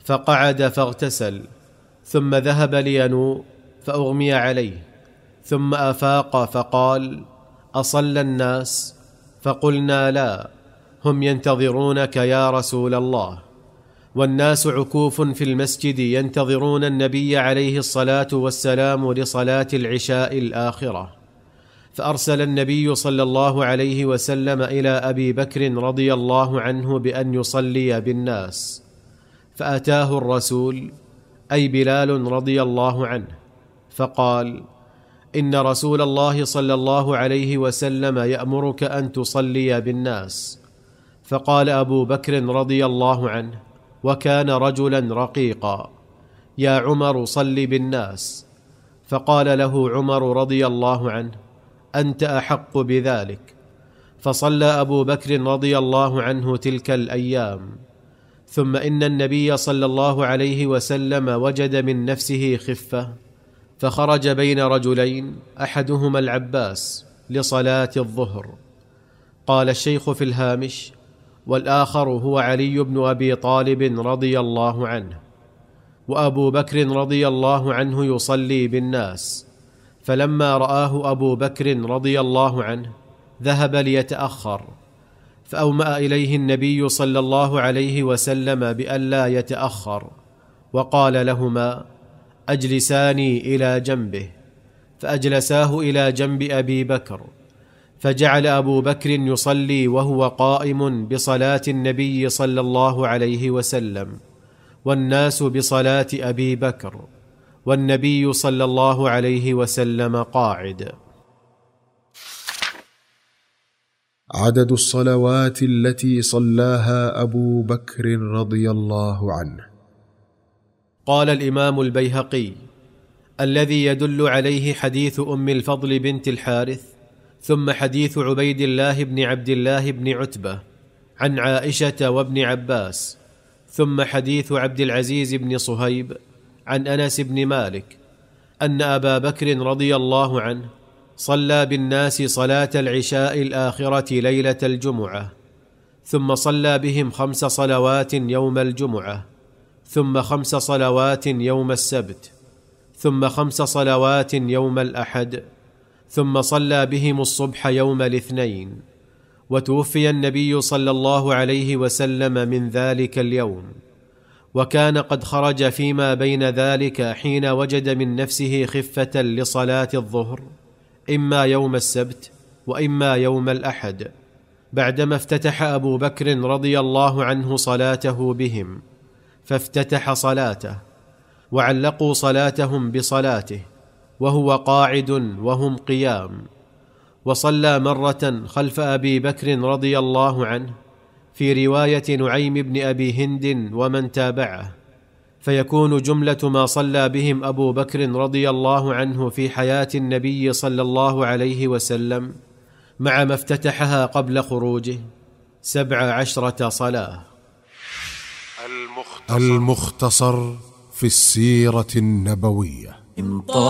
فقعد فاغتسل، ثم ذهب لينوء فأغمي عليه، ثم أفاق فقال: أصلى الناس؟ فقلنا: لا، هم ينتظرونك يا رسول الله. والناس عكوف في المسجد ينتظرون النبي عليه الصلاة والسلام لصلاة العشاء الآخرة. فأرسل النبي صلى الله عليه وسلم إلى أبي بكر رضي الله عنه بأن يصلي بالناس، فأتاه الرسول أي بلال رضي الله عنه، فقال: إن رسول الله صلى الله عليه وسلم يأمرك أن تصلي بالناس. فقال أبو بكر رضي الله عنه، وكان رجلا رقيقا: يا عمر صل بالناس. فقال له عمر رضي الله عنه: أنت أحق بذلك. فصلى أبو بكر رضي الله عنه تلك الأيام. ثم إن النبي صلى الله عليه وسلم وجد من نفسه خفة، فخرج بين رجلين، أحدهما العباس، لصلاة الظهر. قال الشيخ في الهامش: والآخر هو علي بن أبي طالب رضي الله عنه. وأبو بكر رضي الله عنه يصلي بالناس، فلما رآه أبو بكر رضي الله عنه ذهب ليتأخر، فأومأ إليه النبي صلى الله عليه وسلم بألا يتأخر، وقال لهما: أجلساني إلى جنبه. فأجلساه إلى جنب أبي بكر، فجعل أبو بكر يصلي وهو قائم بصلاة النبي صلى الله عليه وسلم، والناس بصلاة أبي بكر، والنبي صلى الله عليه وسلم قاعد. عدد الصلوات التي صلاها أبو بكر رضي الله عنه. قال الإمام البيهقي: الذي يدل عليه حديث أم الفضل بنت الحارث، ثم حديث عبيد الله بن عبد الله بن عتبة عن عائشة وابن عباس، ثم حديث عبد العزيز بن صهيب عن أنس بن مالك أن أبا بكر رضي الله عنه صلى بالناس صلاة العشاء الآخرة ليلة الجمعة، ثم صلى بهم 5 صلوات يوم الجمعة، ثم 5 صلوات يوم السبت، ثم 5 صلوات يوم الأحد، ثم صلى بهم الصبح يوم الاثنين. وتوفي النبي صلى الله عليه وسلم من ذلك اليوم، وكان قد خرج فيما بين ذلك حين وجد من نفسه خفة لصلاة الظهر، إما يوم السبت وإما يوم الأحد، بعدما افتتح أبو بكر رضي الله عنه صلاته بهم، فافتتح صلاته، وعلقوا صلاتهم بصلاته وهو قاعد وهم قيام. وصلى مرة خلف أبي بكر رضي الله عنه في رواية نعيم بن أبي هند ومن تابعه، فيكون جملة ما صلى بهم أبو بكر رضي الله عنه في حياة النبي صلى الله عليه وسلم مع ما افتتحها قبل خروجه 17 صلاة. المختصر في السيرة النبوية.